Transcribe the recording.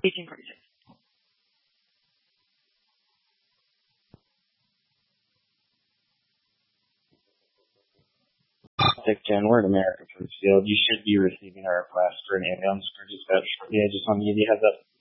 1846. Jen, we're in America Field. You should be receiving our request for an ambulance for dispatch. Yeah, just want to give you a heads up.